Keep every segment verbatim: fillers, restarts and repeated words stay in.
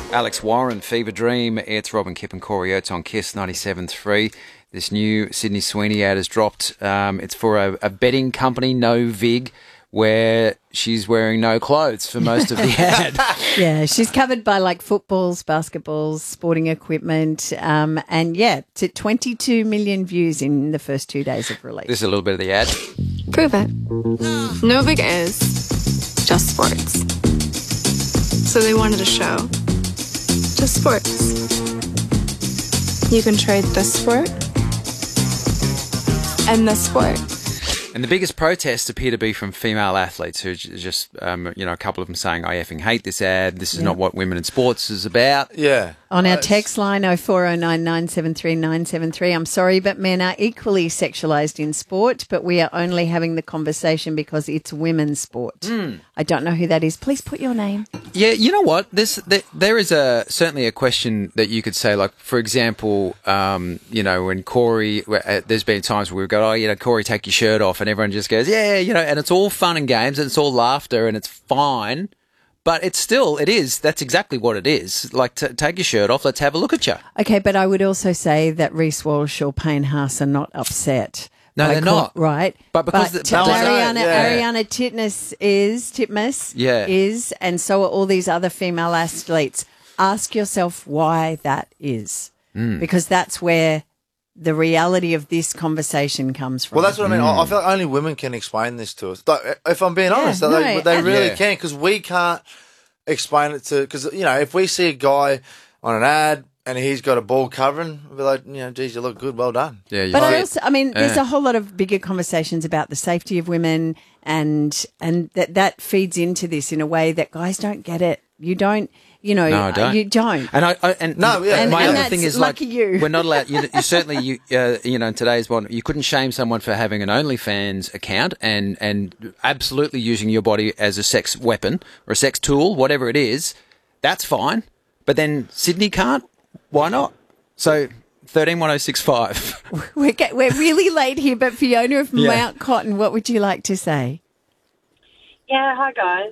Alex Warren, Fever Dream. It's Robin Kipp and Corey Oates on Kiss ninety-seven point three. This new Sydney Sweeney ad has dropped. Um, it's for a, a betting company, No Vig, where she's wearing no clothes for most of the ad. Yeah, she's covered by like footballs, basketballs, sporting equipment, um, and yeah, to twenty-two million views in the first two days of release. This is a little bit of the ad. Prove it. No Vig is just sports. So they wanted a show. Just sports. You can trade this sport and this sport. And the biggest protests appear to be from female athletes who j- just, um, you know, a couple of them saying, I effing hate this ad. This is Yeah. not what women in sports is about. Yeah. On our Uh, text line oh four oh nine, nine seven three, nine seven three, I'm sorry, but men are equally sexualised in sport, but we are only having the conversation because it's women's sport. Mm. I don't know who that is. Please put your name. Yeah, you know what? This there, there is a certainly a question that you could say, like, for example, um, you know, when Corey, uh, there's been times where we've got, oh, you know, Corey, take your shirt off, and everyone just goes, yeah, you know, and it's all fun and games, and it's all laughter, and it's fine. But it's still, it is, that's exactly what it is. Like, t- take your shirt off, let's have a look at you. Okay, but I would also say that Reece Walsh or Payne Haas are not upset. No, by they're call- not. Right. But because the- t- because- Ariana, yeah. Ariana Titmus is, Titmus Yeah. is, and so are all these other female athletes. Ask yourself why that is. Mm. Because that's where the reality of this conversation comes from. Well, that's what I mean. I I feel like only women can explain this to us. Like, if I'm being honest, no, they, they and- really Yeah. can, because we can't explain it to. Because you know, if we see a guy on an ad and he's got a ball covering, we'll be like, you know, geez, you look good, well done. Yeah, you But I fit. also, I mean, there's Yeah. a whole lot of bigger conversations about the safety of women, and and that that feeds into this in a way that guys don't get it. You don't, you know, No, I don't. you don't. And I, I and No, yeah. And- my and other that's thing is lucky like you. we're not allowed. You, you certainly, you uh, you know, in today's world, you couldn't shame someone for having an OnlyFans account and and absolutely using your body as a sex weapon or a sex tool, whatever it is. That's fine, but then Sydney can't. Why not? So thirteen one oh six five. We're get, we're really late here, but Fiona of Yeah. Mount Cotton, what would you like to say? Yeah, hi guys.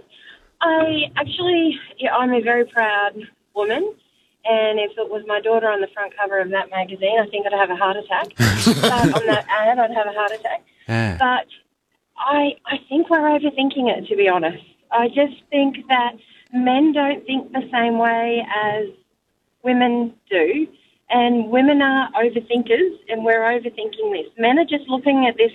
I actually, yeah, I'm a very proud woman, and if it was my daughter on the front cover of that magazine, I think I'd have a heart attack. uh, on that ad, I'd have a heart attack. Yeah. But I, I think we're overthinking it, to be honest. I just think that men don't think the same way as women do, and women are overthinkers, and we're overthinking this. Men are just looking at this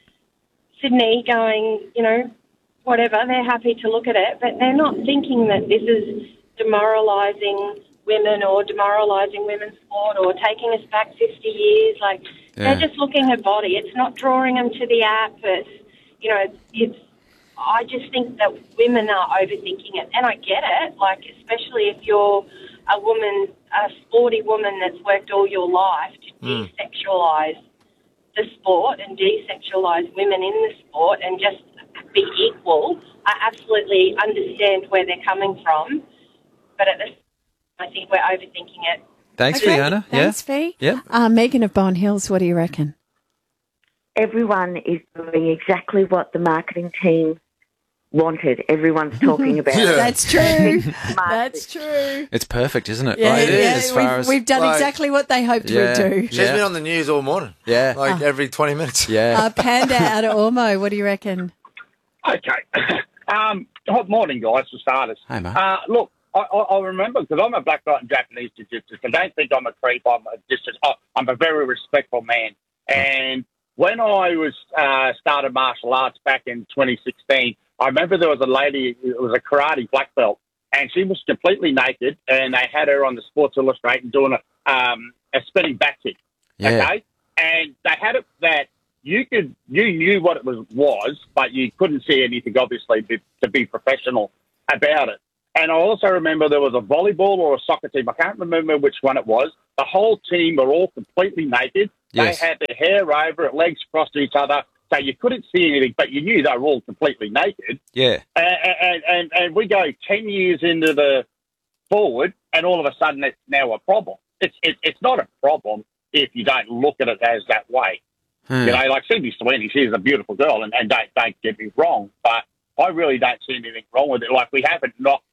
Sydney going, you know, whatever, they're happy to look at it, but they're not thinking that this is demoralising women or demoralising women's sport or taking us back fifty years. Like, Yeah. they're just looking at body. It's not drawing them to the app. It's, you know, it's, it's, I just think that women are overthinking it. And I get it, like, especially if you're a woman, a sporty woman that's worked all your life to Mm. desexualise the sport and desexualise women in the sport and just be equal. I absolutely understand where they're coming from, but at this, I think we're overthinking it. Thanks, Okay. Fiona. Thanks, Fee. Yeah. Uh, Megan of Barn Hills, what do you reckon? Everyone is doing exactly what the marketing team wanted. Everyone's talking about Yeah. it. That's true. Marketing. That's true. It's perfect, isn't it? Yeah, Like, it yeah, is, as far we've, as we've done like- exactly what they hoped Yeah. we'd do. She's Yeah. been on the news all morning. yeah, Like every twenty minutes. yeah. Uh, Panda out of Ormo, what do you reckon? Okay. um, good morning, guys, for starters. Hey, mate. Uh, look, I, I, I remember, because I'm a black belt and Japanese jiu-jitsu, so don't think I'm a creep. I'm a, just a, oh, I'm a very respectful man. And when I was uh, started martial arts back in twenty sixteen, I remember there was a lady, it was a karate black belt, and she was completely naked, and they had her on the Sports Illustrated doing a, um, a spinning back kick. Yeah. Okay? And they had it that you could, you knew what it was, was, but you couldn't see anything, obviously, be, to be professional about it. And I also remember there was a volleyball or a soccer team. I can't remember which one it was. The whole team were all completely naked. Yes. They had their hair over it, legs crossed to each other, so you couldn't see anything, but you knew they were all completely naked. Yeah. And, and, and, and we go ten years into the forward, and all of a sudden it's now a problem. It's, it, it's not a problem if you don't look at it as that way. Hmm. You know, like Sydney Sweeney, she's a beautiful girl, and, and don't, don't get me wrong, but I really don't see anything wrong with it. Like, we haven't knocked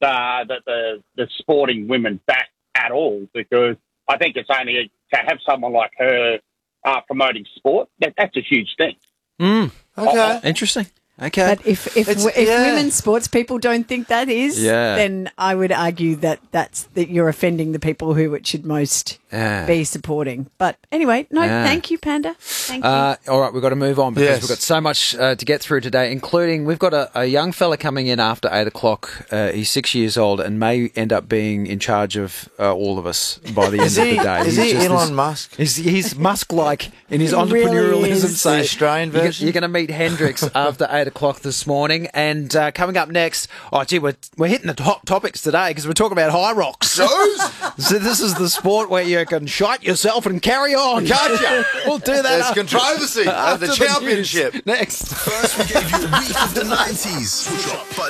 uh, the, the the sporting women back at all, because I think it's only to have someone like her uh, promoting sport, that, that's a huge thing. Mm. Okay. Interesting. Okay. But if if, It's- if yeah. women's sports people don't think that is, Yeah. then I would argue that that's that you're offending the people who it should most Yeah. be supporting. But anyway, no, Yeah. thank you, Panda. Thank you. Uh, all right, we've got to move on because Yes. we've got so much uh, to get through today, including we've got a, a young fella coming in after eight o'clock. Uh, he's six years old and may end up being in charge of uh, all of us by the end Is of he, the day. is He's he just Elon this- Musk? He's, he's Musk-like in his He really entrepreneurialism. is. So The Australian you're, version? You're going to meet Hendrix after eight o'clock this morning, and uh, coming up next, oh gee, we're we're hitting the hot topics today because we're talking about high rocks. So this is the sport where you can shite yourself and carry on. Gotcha. We'll do that. There's after- controversy of after the news. championship. Next. First, we gave you a week of the nineties. Switch up, but